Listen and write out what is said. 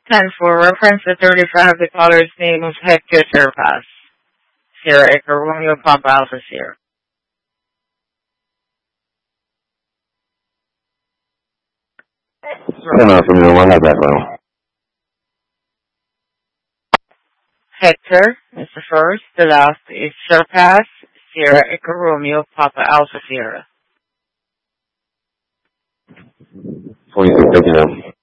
10 for reference to 35, the caller's name is Hector Surpass. Sierra Echo Romeo Papa Alpha Sierra. Turn off from your one background. Hector is the first, the last is Surpass, Sierra Echo Romeo Papa Alpha Sierra. 46, thank you now.